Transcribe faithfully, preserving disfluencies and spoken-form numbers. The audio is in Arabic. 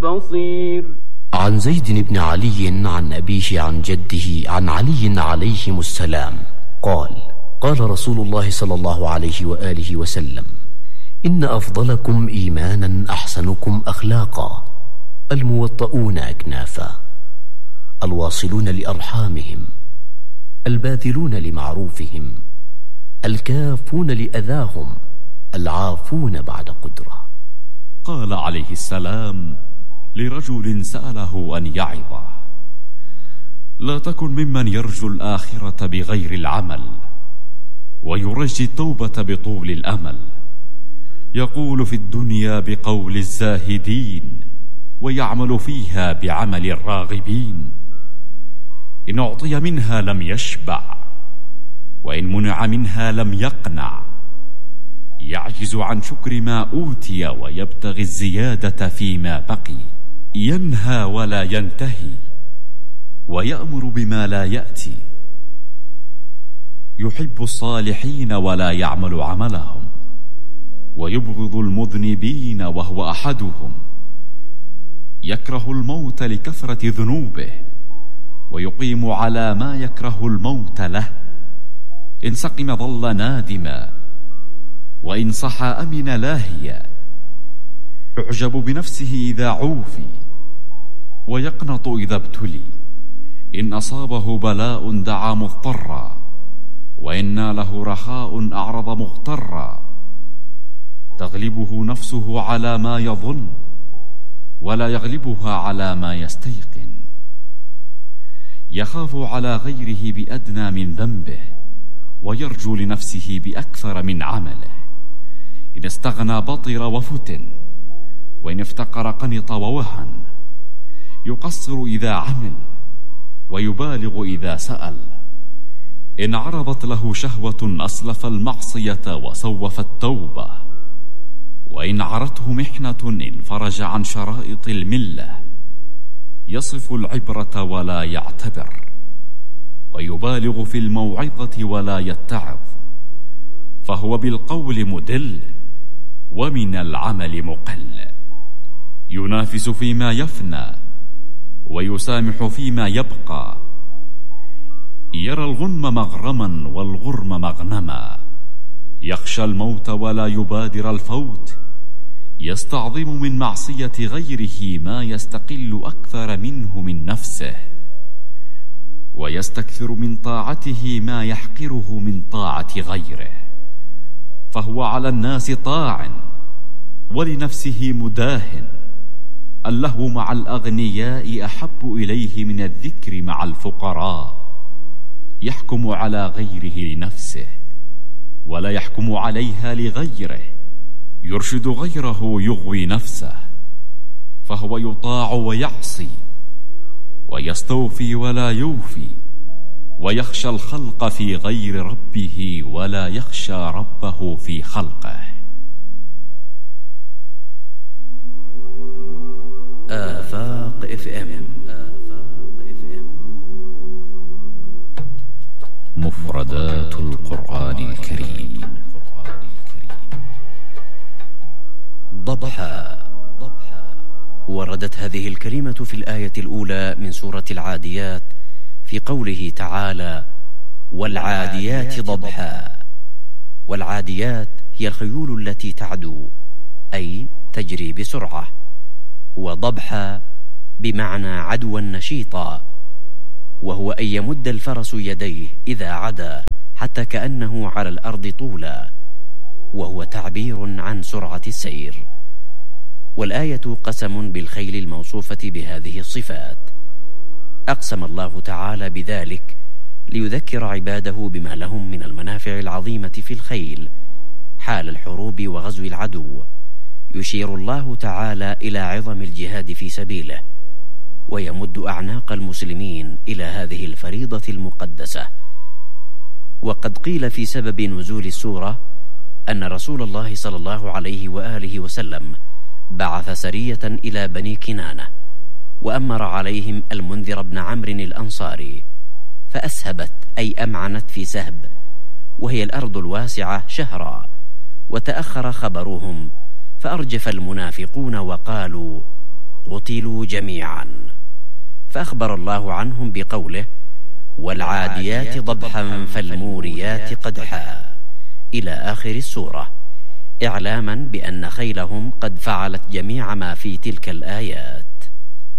بصير. عن زيد بن علي عن أبيه عن جده عن علي عليهم السلام قال: قال رسول الله صلى الله عليه وآله وسلم: إن أفضلكم إيمانا أحسنكم أخلاقا، الموطؤون أكنافا، الواصلون لأرحامهم، الباذلون لمعروفهم، الكافون لأذاهم، العافون بعد قدرة. قال عليه السلام لرجل سأله أن يعظه: لا تكن ممن يرجو الآخرة بغير العمل ويرجي التوبة بطول الأمل، يقول في الدنيا بقول الزاهدين ويعمل فيها بعمل الراغبين. إن أعطي منها لم يشبع، وإن منع منها لم يقنع، يعجز عن شكر ما أوتي ويبتغي الزيادة فيما بقي، ينهى ولا ينتهي، ويأمر بما لا يأتي، يحب الصالحين ولا يعمل عملهم، ويبغض المذنبين وهو أحدهم، يكره الموت لكثرة ذنوبه، ويقيم على ما يكره الموت له. إن سقم ظل نادما، وإن صحى أمن لاهيا، يعجب بنفسه إذا عوفي، ويقنط إذا ابتلي. إن أصابه بلاء دعا مضطرا، وإن ناله رخاء أعرض مغترا. تغلبه نفسه على ما يظن، ولا يغلبها على ما يستيقن. يخاف على غيره بأدنى من ذنبه، ويرجو لنفسه بأكثر من عمله. إن استغنى بطر وفتن، وإن افتقر قنط ووهن. يقصر إذا عمل، ويبالغ إذا سأل. إن عرضت له شهوة أسلف المعصية وسوف التوبة، وإن عرته محنة انفرج عن شرائط الملة. يصف العبرة ولا يعتبر، ويبالغ في الموعظة ولا يتعظ. فهو بالقول مدل، ومن العمل مقل. ينافس فيما يفنى، ويسامح فيما يبقى. يرى الغنم مغرما والغرم مغنما. يخشى الموت ولا يبادر الفوت. يستعظم من معصية غيره ما يستقل أكثر منه من نفسه، ويستكثر من طاعته ما يحقره من طاعة غيره. فهو على الناس طاع، ولنفسه مداهن. اللهو مع الأغنياء أحب إليه من الذكر مع الفقراء. يحكم على غيره لنفسه، ولا يحكم عليها لغيره. يرشد غيره يغوي نفسه. فهو يطاع ويعصي، ويستوفي ولا يوفي، ويخشى الخلق في غير ربه ولا يخشى ربه في خلقه. آفاق اف ام. مفردات القرآن الكريم. ضبحا. وردت هذه الكلمة في الآية الأولى من سورة العاديات في قوله تعالى: والعاديات ضبحا. والعاديات هي الخيول التي تعدو، أي تجري بسرعة. وضبحا بمعنى عدوا نشيطا، وهو أن يمد الفرس يديه إذا عدا حتى كأنه على الأرض طولا، وهو تعبير عن سرعة السير. والآية قسم بالخيل الموصوفة بهذه الصفات. أقسم الله تعالى بذلك ليذكر عباده بما لهم من المنافع العظيمة في الخيل حال الحروب وغزو العدو. يشير الله تعالى إلى عظم الجهاد في سبيله، ويمد أعناق المسلمين إلى هذه الفريضة المقدسة. وقد قيل في سبب نزول السورة أن رسول الله صلى الله عليه وآله وسلم بعث سرية إلى بني كنانة، وأمر عليهم المنذر بن عمرو الأنصاري، فأسهبت أي أمعنت في سهب، وهي الأرض الواسعة شهرا. وتأخر خبرهم، فأرجف المنافقون وقالوا: قتلوا جميعا. فأخبر الله عنهم بقوله: والعاديات ضبحا فالموريات قدحا إلى آخر السورة، إعلاما بأن خيلهم قد فعلت جميع ما في تلك الآيات.